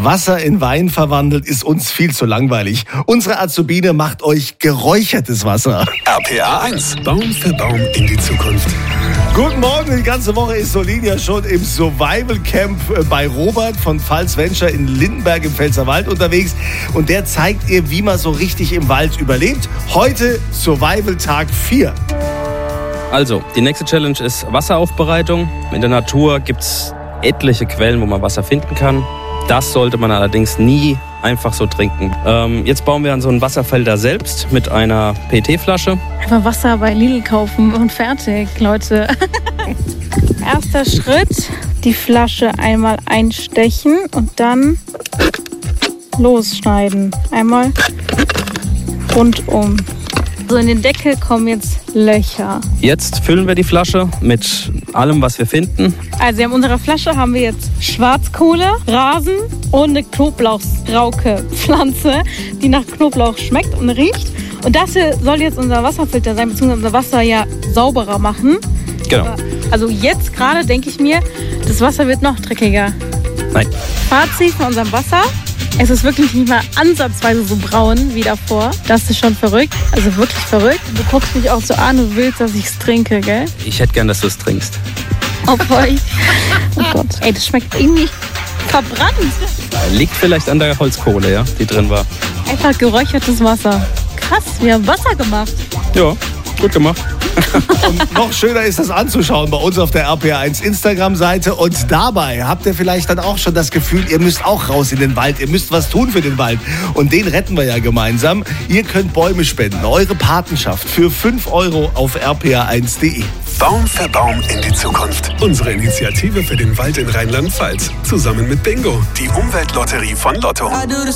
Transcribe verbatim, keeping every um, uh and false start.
Wasser in Wein verwandelt, ist uns viel zu langweilig. Unsere Azubine macht euch geräuchertes Wasser. R P R eins. Baum für Baum in die Zukunft. Guten Morgen, die ganze Woche ist Solin ja schon im Survival Camp bei Robert von Pfalz Venture in Lindenberg im Pfälzerwald unterwegs. Und der zeigt ihr, wie man so richtig im Wald überlebt. Heute Survival Tag vier. Also, die nächste Challenge ist Wasseraufbereitung. In der Natur gibt es etliche Quellen, wo man Wasser finden kann. Das sollte man allerdings nie einfach so trinken. Ähm, jetzt bauen wir an so einen Wasserfilter selbst mit einer P E T-Flasche. Einfach Wasser bei Lidl kaufen und fertig, Leute. Erster Schritt, die Flasche einmal einstechen und dann losschneiden. Einmal rundum. So, in den Deckel kommen jetzt Löcher. Jetzt füllen wir die Flasche mit allem, was wir finden. Also in unserer Flasche haben wir jetzt Schwarzkohle, Rasen und eine Knoblauchsrauke-Pflanze, die nach Knoblauch schmeckt und riecht. Und das hier soll jetzt unser Wasserfilter sein, beziehungsweise unser Wasser ja sauberer machen. Genau. Also jetzt gerade denke ich mir, das Wasser wird noch dreckiger. Nein. Fazit von unserem Wasser. Es ist wirklich nicht mal ansatzweise so braun wie davor. Das ist schon verrückt. Also wirklich verrückt. Du guckst mich auch so an und willst, dass ich es trinke, gell? Ich hätte gern, dass du es trinkst. Obwohl ich... Oh Gott. Ey, das schmeckt irgendwie verbrannt. Liegt vielleicht an der Holzkohle, ja, die drin war. Einfach geräuchertes Wasser. Krass, wir haben Wasser gemacht. Ja, gut gemacht. Und noch schöner ist das anzuschauen bei uns auf der R P R eins Instagram-Seite. Und dabei habt ihr vielleicht dann auch schon das Gefühl, ihr müsst auch raus in den Wald. Ihr müsst was tun für den Wald. Und den retten wir ja gemeinsam. Ihr könnt Bäume spenden. Eure Patenschaft für fünf Euro auf r p r eins punkt de. Baum für Baum in die Zukunft. Unsere Initiative für den Wald in Rheinland-Pfalz. Zusammen mit Bingo, die Umweltlotterie von Lotto.